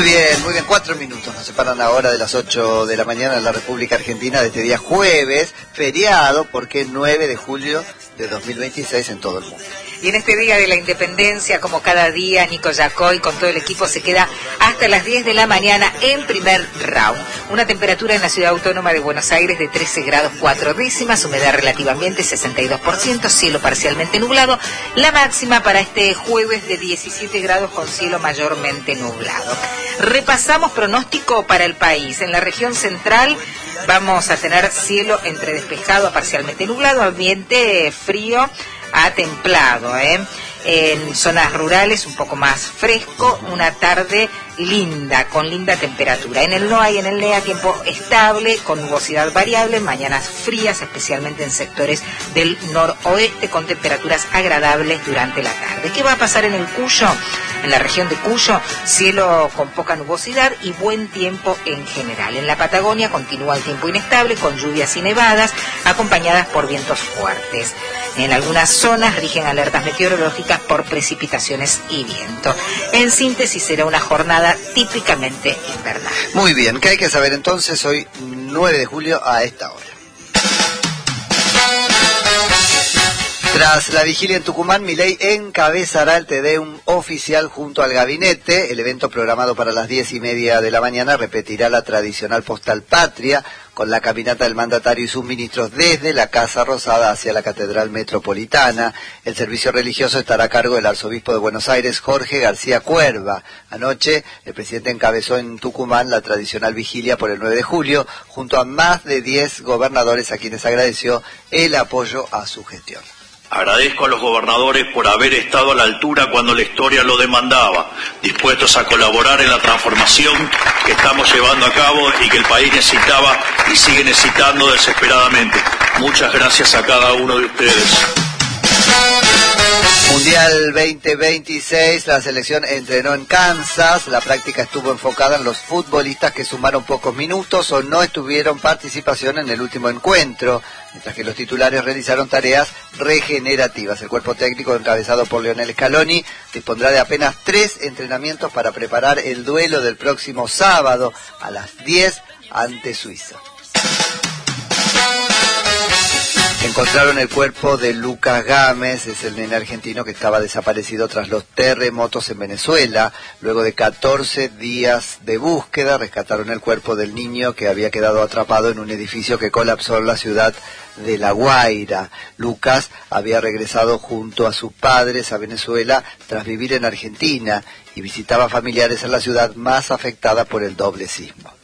Muy bien, 4 minutos nos separan ahora de las 8 de la mañana en la República Argentina de este día jueves, feriado, porque es 9 de julio de 2026 en todo el mundo. Y en este Día de la Independencia, como cada día, Nico Yacoy con todo el equipo se queda hasta las 10 de la mañana en primer round. Una temperatura en la Ciudad Autónoma de Buenos Aires de 13 grados 4 décimas, humedad relativamente 62%, cielo parcialmente nublado. La máxima para este jueves de 17 grados con cielo mayormente nublado. Repasamos pronóstico para el país. En la región central vamos a tener cielo entre despejado a parcialmente nublado, ambiente frío a templado, En zonas rurales un poco más fresco, una tarde linda, con linda temperatura. En el NOA y en el NEA tiempo estable, con nubosidad variable, mañanas frías, especialmente en sectores del noroeste, con temperaturas agradables durante la tarde. ¿Qué va a pasar en el Cuyo? En la región de Cuyo, cielo con poca nubosidad y buen tiempo en general. En la Patagonia continúa el tiempo inestable, con lluvias y nevadas, acompañadas por vientos fuertes. En algunas zonas rigen alertas meteorológicas por precipitaciones y viento. En síntesis, será una jornada típicamente invernal. Muy bien, ¿qué hay que saber entonces hoy 9 de julio a esta hora? Tras la vigilia en Tucumán, Milei encabezará el Tedeum oficial junto al gabinete. El evento programado para las 10:30 de la mañana repetirá la tradicional postal patria, con la caminata del mandatario y sus ministros desde la Casa Rosada hacia la Catedral Metropolitana. El servicio religioso estará a cargo del arzobispo de Buenos Aires, Jorge García Cuerva. Anoche, el presidente encabezó en Tucumán la tradicional vigilia por el 9 de julio, junto a más de 10 gobernadores a quienes agradeció el apoyo a su gestión. Agradezco a los gobernadores por haber estado a la altura cuando la historia lo demandaba, dispuestos a colaborar en la transformación que estamos llevando a cabo y que el país necesitaba y sigue necesitando desesperadamente. Muchas gracias a cada uno de ustedes. Mundial 2026, la selección entrenó en Kansas, la práctica estuvo enfocada en los futbolistas que sumaron pocos minutos o no tuvieron participación en el último encuentro, mientras que los titulares realizaron tareas regenerativas. El cuerpo técnico encabezado por Lionel Scaloni dispondrá de apenas 3 entrenamientos para preparar el duelo del próximo sábado a las 10 ante Suiza. Encontraron el cuerpo de Lucas Gámez, es el nene argentino que estaba desaparecido tras los terremotos en Venezuela. Luego de 14 días de búsqueda, rescataron el cuerpo del niño que había quedado atrapado en un edificio que colapsó en la ciudad de La Guaira. Lucas había regresado junto a sus padres a Venezuela tras vivir en Argentina y visitaba familiares en la ciudad más afectada por el doble sismo.